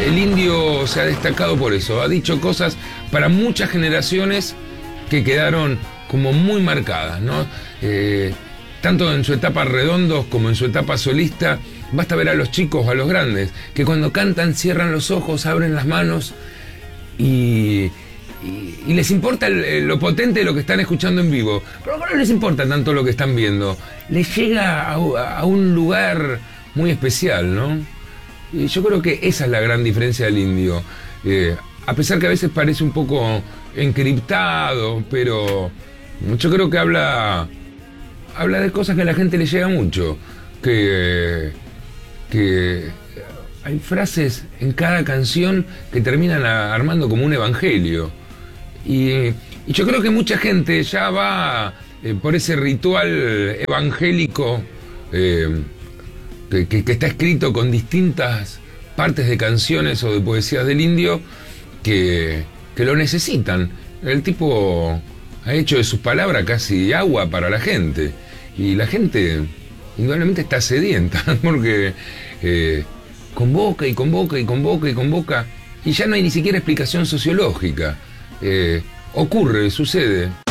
el indio se ha destacado por eso, ha dicho cosas para muchas generaciones que quedaron como muy marcadas, ¿no? Tanto en su etapa Redondos como en su etapa solista, basta ver a los chicos o a los grandes, que cuando cantan cierran los ojos, abren las manos y les importa lo potente de lo que están escuchando en vivo, pero no les importa tanto lo que están viendo, les llega a un lugar muy especial, ¿no? Y yo creo que esa es la gran diferencia del indio, a pesar que a veces parece un poco encriptado, pero yo creo que habla de cosas que a la gente le llega mucho, que hay frases en cada canción que terminan armando como un evangelio. Y yo creo que mucha gente ya va por ese ritual evangélico que está escrito con distintas partes de canciones o de poesías del indio que lo necesitan. El tipo ha hecho de sus palabras casi agua para la gente. Y la gente indudablemente está sedienta porque convoca y convoca y convoca y convoca y ya no hay ni siquiera explicación sociológica. Ocurre, sucede.